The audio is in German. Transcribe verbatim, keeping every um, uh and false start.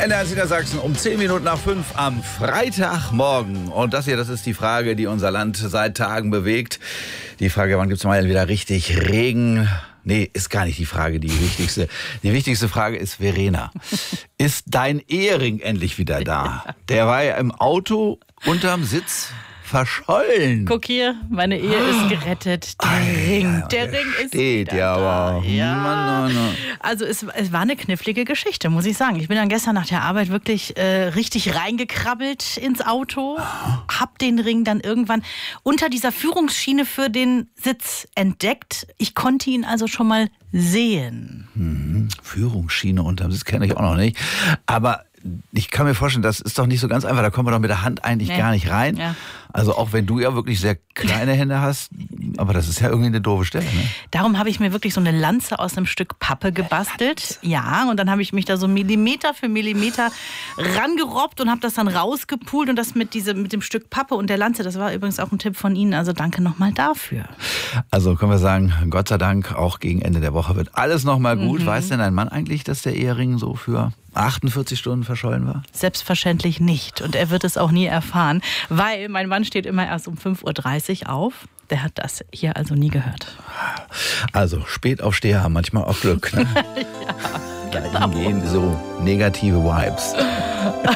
N D R Niedersachsen um zehn Minuten nach fünf am Freitagmorgen. Und das hier, das ist die Frage, die unser Land seit Tagen bewegt. Die Frage, wann gibt es mal wieder richtig Regen? Nee, ist gar nicht die Frage, die wichtigste. Die wichtigste Frage ist, Verena, ist dein Ehering endlich wieder da? Der war ja im Auto unterm Sitz verschollen. Guck hier, meine Ehe ist gerettet. Der Ei, Ring, ja, der, der Ring ist steht wieder ja, da. aber Ja. Mann, Mann, Mann. Also es, es war eine knifflige Geschichte, muss ich sagen. Ich bin dann gestern nach der Arbeit wirklich äh, richtig reingekrabbelt ins Auto, hab den Ring dann irgendwann unter dieser Führungsschiene für den Sitz entdeckt. Ich konnte ihn also schon mal sehen. Mhm. Führungsschiene unterm Sitz kenne ich auch noch nicht. Aber ich kann mir vorstellen, das ist doch nicht so ganz einfach. Da kommen wir doch mit der Hand eigentlich Nee. gar nicht rein. Ja. Also auch wenn du ja wirklich sehr kleine Hände hast, aber das ist ja irgendwie eine doofe Stelle. Ne? Darum habe ich mir wirklich so eine Lanze aus einem Stück Pappe gebastelt. Ja, und dann habe ich mich da so Millimeter für Millimeter rangerobbt und habe das dann rausgepult. Und das mit, diese, mit dem Stück Pappe und der Lanze, das war übrigens auch ein Tipp von Ihnen. Also danke nochmal dafür. Also können wir sagen, Gott sei Dank, auch gegen Ende der Woche wird alles nochmal gut. Mhm. Weiß denn dein Mann eigentlich, dass der Ehering so für achtundvierzig Stunden verschollen war? Selbstverständlich nicht. Und er wird es auch nie erfahren, weil mein Mann steht immer erst um fünf Uhr dreißig auf. Der hat das hier also nie gehört. Also Spätaufsteher haben manchmal auch Glück. Ne? Ja, Da gehen so negative Vibes.